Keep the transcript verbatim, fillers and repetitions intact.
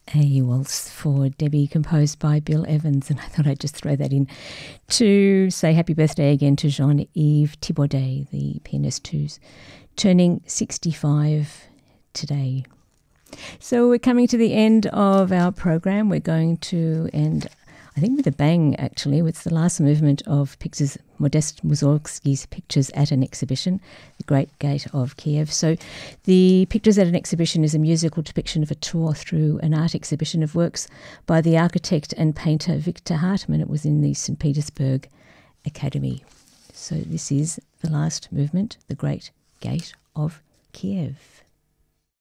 A waltz for Debbie, composed by Bill Evans, and I thought I'd just throw that in to say happy birthday again to Jean-Yves Thibaudet, the pianist who's turning sixty-five today. So we're coming to the end of our program. We're going to end, I think, with a bang, actually. It's the last movement of pictures, Modest Mussorgsky's Pictures at an Exhibition, The Great Gate of Kiev. So the Pictures at an Exhibition is a musical depiction of a tour through an art exhibition of works by the architect and painter Victor Hartmann. It was in the Saint Petersburg Academy. So this is the last movement, The Great Gate of Kiev.